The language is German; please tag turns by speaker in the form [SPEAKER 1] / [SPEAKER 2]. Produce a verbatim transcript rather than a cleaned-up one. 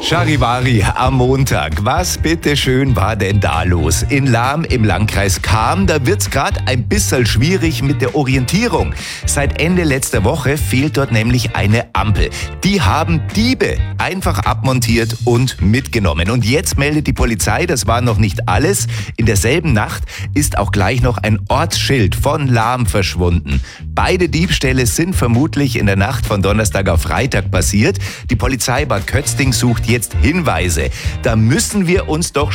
[SPEAKER 1] Charivari am Montag. Was bitteschön war denn da los? In Lahm im Landkreis Cham, da wird's gerade ein bisschen schwierig mit der Orientierung. Seit Ende letzter Woche fehlt dort nämlich eine Ampel. Die haben Diebe einfach abmontiert und mitgenommen. Und jetzt meldet die Polizei, das war noch nicht alles. In derselben Nacht ist auch gleich noch ein Ortsschild von Lahm verschwunden. Beide Diebstähle sind vermutlich in der Nacht von Donnerstag auf Freitag passiert. Die Polizei Bad Kötzting sucht jetzt Hinweise. Da müssen wir uns doch